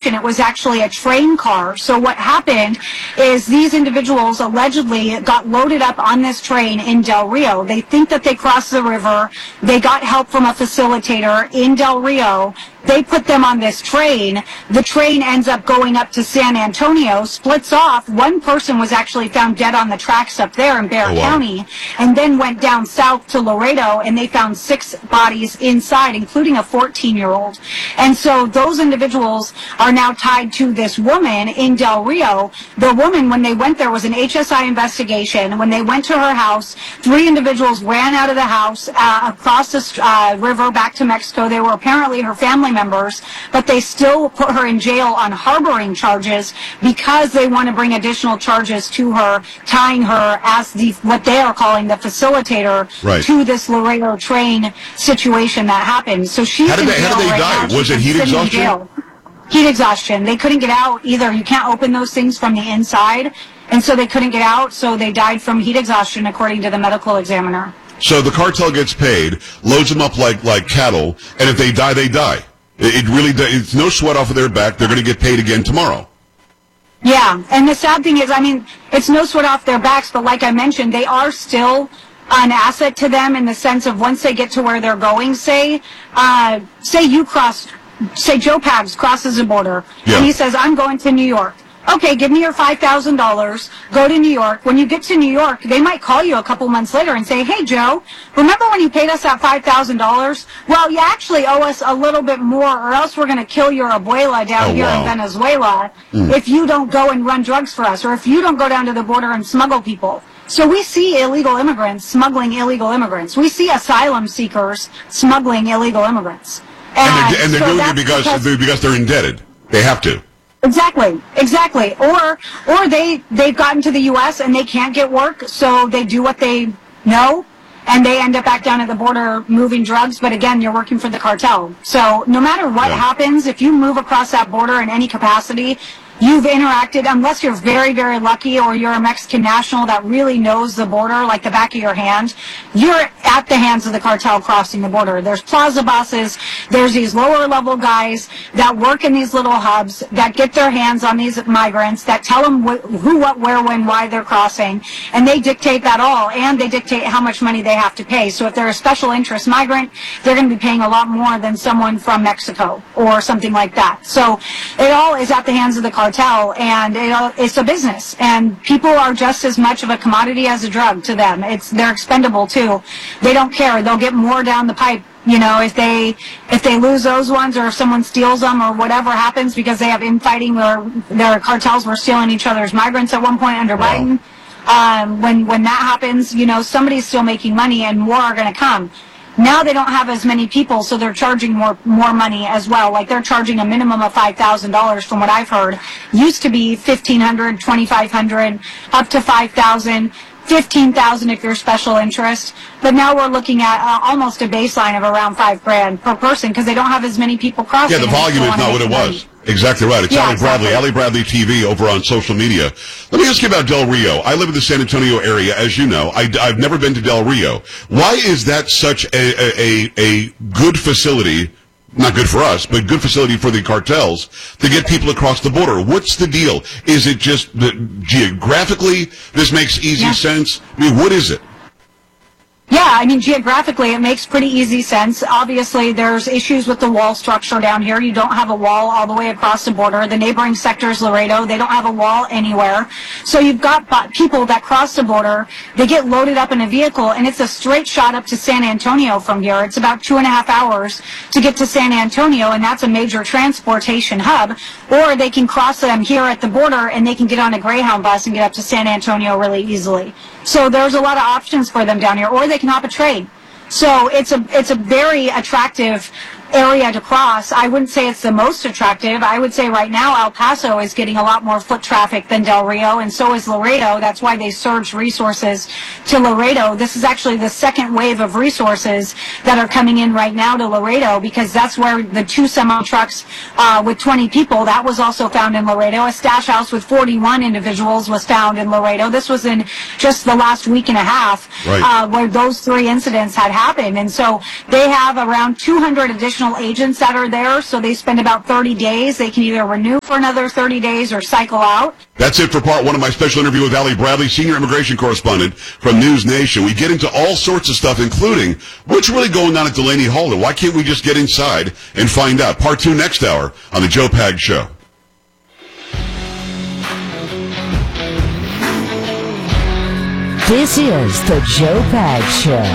investigation, it was actually a train car. So what happened is these individuals allegedly got loaded up on this train in Del Rio. They think that they crossed the river. They got help from a facilitator in Del Rio. They put them on this train. The train ends up going up to San Antonio, splits off. One person was actually found dead on the tracks up there in Bexar County, and then went down south to Laredo, and they found 6 bodies inside, including a 14-year-old. And so those individuals are now tied to this woman in Del Rio. The woman, when they went there, was an HSI investigation. When they went to her house, 3 individuals ran out of the house across the river back to Mexico. They were apparently her family members, but they still put her in jail on harboring charges because they want to bring additional charges to her, tying her as what they are calling the facilitator to this Laredo train situation that happened. So she's in jail right now. How did they die? Was it heat exhaustion? Heat exhaustion. They couldn't get out either. You can't open those things from the inside, and so they couldn't get out, so they died from heat exhaustion, according to the medical examiner. So the cartel gets paid, loads them up like cattle, and if they die, they die. It really does. It's no sweat off of their back. They're going to get paid again tomorrow. Yeah, and the sad thing is, I mean, it's no sweat off their backs, but like I mentioned, they are still an asset to them in the sense of once they get to where they're going, say you cross, say Joe Pags crosses the border, and he says, I'm going to New York. Okay, give me your $5,000, go to New York. When you get to New York, they might call you a couple months later and say, hey, Joe, remember when you paid us that $5,000? Well, you actually owe us a little bit more, or else we're going to kill your abuela down here in Venezuela if you don't go and run drugs for us, or if you don't go down to the border and smuggle people. So we see illegal immigrants smuggling illegal immigrants. We see asylum seekers smuggling illegal immigrants. And they're doing it because they're indebted. They have to. Exactly. Or they've gotten to the U.S. and they can't get work, so they do what they know, and they end up back down at the border moving drugs. But again, you're working for the cartel. So no matter what happens, if you move across that border in any capacity, you've interacted, unless you're very, very lucky or you're a Mexican national that really knows the border like the back of your hand, you're at the hands of the cartel crossing the border. There's plaza bosses, there's these lower level guys that work in these little hubs that get their hands on these migrants, that tell them who, what, where, when, why they're crossing, and they dictate that all, and they dictate how much money they have to pay. So if they're a special interest migrant, they're going to be paying a lot more than someone from Mexico or something like that. So it all is at the hands of the cartel. And it's a business, and people are just as much of a commodity as a drug to them. They're expendable too. They don't care. They'll get more down the pipe, you know, if they lose those ones, or if someone steals them, or whatever happens, because they have infighting, or their cartels were stealing each other's migrants at one point under Biden. When that happens, you know, somebody's still making money, and more are going to come. Now they don't have as many people, so they're charging more money as well. Like they're charging a minimum of $5,000 from what I've heard. Used to be $1,500, $2,500, up to $5,000, $15,000 if you're special interest. But now we're looking at almost a baseline of around $5,000 per person because they don't have as many people crossing. Yeah, the volume is not what it was. Exactly right. It's Ali Bradley, Ali Bradley TV over on social media. Let me ask you about Del Rio. I live in the San Antonio area, as you know. I've never been to Del Rio. Why is that such a good facility? Not good for us, but good facility for the cartels to get people across the border. What's the deal? Is it just geographically this makes easy sense? I mean, what is it? Yeah, I mean, geographically, it makes pretty easy sense. Obviously, there's issues with the wall structure down here. You don't have a wall all the way across the border. The neighboring sector is Laredo. They don't have a wall anywhere. So you've got people that cross the border. They get loaded up in a vehicle, and it's a straight shot up to San Antonio from here. It's about 2.5 hours to get to San Antonio, and that's a major transportation hub. Or they can cross them here at the border, and they can get on a Greyhound bus and get up to San Antonio really easily. So there's a lot of options for them down here, or they can hop a train. So it's a very attractive area to cross. I wouldn't say it's the most attractive. I would say right now El Paso is getting a lot more foot traffic than Del Rio, and so is Laredo. That's why they surged resources to Laredo. This is actually the second wave of resources that are coming in right now to Laredo, because that's where the 2 semi-trucks with 20 people, that was also found in Laredo. A stash house with 41 individuals was found in Laredo. This was in just the last week and a half where those 3 incidents had happened. And so they have around 200 additional international agents that are there, so they spend about 30 days. They can either renew for another 30 days or cycle out. That's it for part one of my special interview with Allie Bradley, senior immigration correspondent from News Nation. We get into all sorts of stuff, including what's really going on at Delaney Hall, and why can't we just get inside and find out? Part two next hour on the Joe Pags Show. This is the Joe Pags Show.